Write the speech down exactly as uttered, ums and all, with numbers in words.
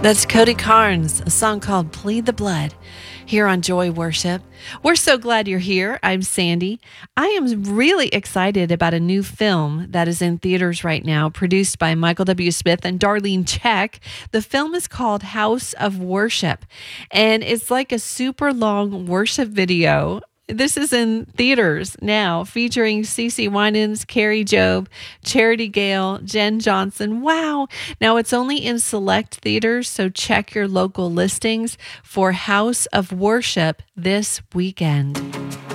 That's Cody Carnes, a song called Plead the Blood, here on Joy Worship. We're so glad you're here. I'm Sandy. I am really excited about a new film that is in theaters right now, produced by Michael W. Smith and Darlene Check. The film is called House of Worship, and it's like a super long worship video. This is in theaters now, featuring CeCe Winans, Carrie Job, Charity Gale, Jen Johnson. Wow. Now, it's only in select theaters, so check your local listings for House of Worship this weekend.